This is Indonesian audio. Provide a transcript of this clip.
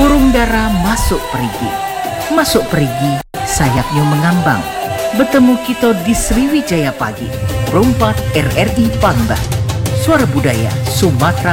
Burung dara masuk perigi. Masuk perigi, sayapnya mengambang. Bertemu kita di Sriwijaya pagi. Rompat RRI Palembang. Suara budaya Sumatera